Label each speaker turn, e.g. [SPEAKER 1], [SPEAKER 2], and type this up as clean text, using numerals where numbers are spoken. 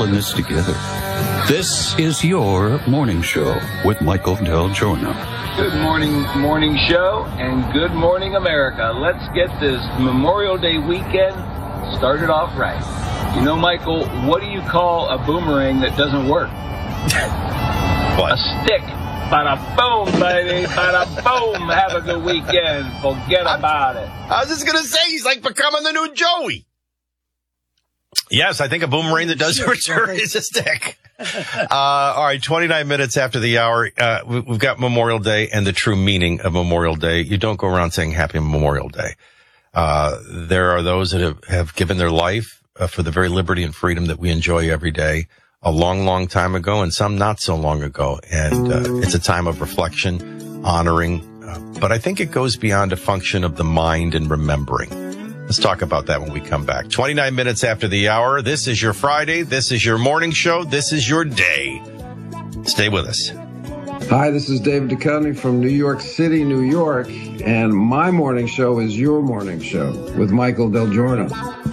[SPEAKER 1] all in this together. This is your morning show with Michael Del Giorno.
[SPEAKER 2] Good morning show, and good morning, America. Let's get this Memorial Day weekend started off right. You know, Michael, what do you call a boomerang that doesn't work?
[SPEAKER 3] What?
[SPEAKER 2] A stick. Bada boom, baby. Bada boom. Have a good weekend. Forget about it.
[SPEAKER 3] I was just going to say, he's like becoming the new Joey. Yes, I think a boomerang that doesn't return is a stick. All right, 29 minutes after the hour, we've got Memorial Day and the true meaning of Memorial Day. You don't go around saying Happy Memorial Day. There are those that have given their life for the very liberty and freedom that we enjoy every day a long, long time ago, and some not so long ago. And it's a time of reflection, honoring, but I think it goes beyond a function of the mind and remembering. Let's talk about that when we come back. 29 minutes after the hour. This is your Friday. This is your morning show. This is your day. Stay with us.
[SPEAKER 4] Hi, this is David Duchovny from New York City, New York, and my morning show is your morning show with Michael Del Giorno.